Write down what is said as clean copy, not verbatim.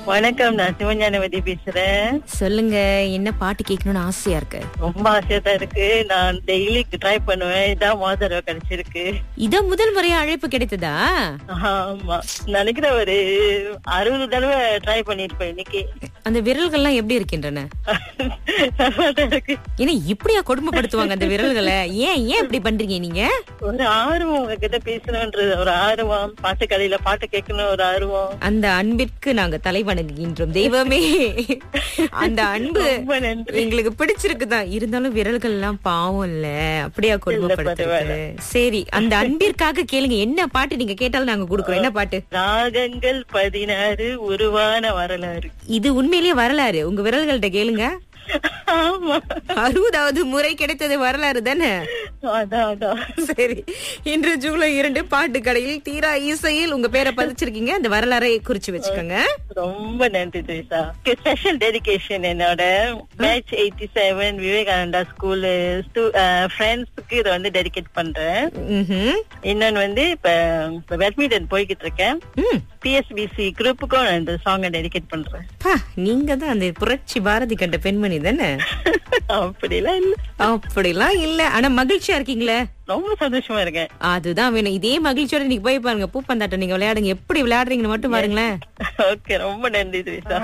வணக்கம், நான் சிவஞானவதி பேசுறேன். சொல்லுங்க, என்ன பாட்டு கேட்கணும்னு ஆசையா இருக்கு? ரொம்ப ஆசையா தான் இருக்கு. நான் டெய்லி ட்ரை பண்ணுவேன். இதான் முதல் தடவை கிடைச்சிருக்கு. இத முதல் முறையா அழைப்பு கிடைத்ததா? ஆமா, நினைக்கிறேன் ஒரு 60 தடவை ட்ரை பண்ணிருப்பேன் இன்னைக்கு. அந்த விரல்கள்லாம் எப்படி இருக்கின்றன? நல்லாதான் இருக்கு. ஏன்னா இப்படியா கொடுமைப்படுத்துவாங்க அந்த விரல்களை? ஏன் இப்படி பண்றீங்க நீங்க? ஒரு ஆர்வம், உங்ககிட்ட பேசணும்ன்றது ஒரு ஆர்வம், பாட்டு கடையில பாட்டு கேட்கணும் ஒரு ஆர்வம். அந்த அன்பிற்கு நாங்க தலை வணங்குகின்றோம் தெய்வமே. அந்த அன்பு ரொம்ப நன்றி. எங்களுக்கு பிடிச்சிருக்குதான். இருந்தாலும் விரல்கள் எல்லாம் பாவம் இல்ல, அப்படியா கொடுமைப்படுத்துறது? சரி, அந்த அன்பிற்காக கேளுங்க. என்ன பாட்டு நீங்க கேட்டாலும் நாங்க கொடுக்குறோம். என்ன பாட்டு? ராகங்கள் 16 உருவான வரலாறு. இது உண்மையிலேயே வரலாறு. உங்க விரல்கள்ட்ட கேளுங்க. ஆமா, 60வது முறை கிடைத்தது வரலாறு தானே? அதான். சரி, இன்று ஜூலை 2 பாட்டு கடையில் தீரா இசையில் உங்க பேரை பதிச்சிருக்கீங்க. அந்த வரலாறை குறிச்சு வச்சுக்கோங்க. ரொம்ப நன்றி திரிஷா. ஸ்பெஷல் டெடிகேஷன் என்னோட பேட்ச் 87 விவேகானந்தா ஸ்கூல் ஃப்ரெண்ட்ஸுக்கு இதை வந்து டெடிகேட் பண்றேன். இன்னொன்னு வந்து இப்ப பேட்மிண்டன் போய்கிட்டு இருக்கேன். பிஎஸ்பிசி குரூப்புக்கும் நான் இந்த சாங்கை டெடிகேட் பண்றேன். நீங்க தான் அந்த புரட்சி பாரதி கண்ட பெண்மணி தானே? அப்படிலாம் இல்ல. ஆனா மகிழ்ச்சியா இருக்கீங்களே? ரொம்ப சந்தோஷமா இருக்கேன். அதுதான் வேணும். இதே மகிழ்ச்சியோட நீங்க போய் பாருங்க, பூப்பந்தாட்டம் நீங்க விளையாடுங்க. எப்படி விளையாடுறீங்கன்னு மட்டும் பாருங்களேன். ஓகே, ரொம்ப நன்றி திரிஷா.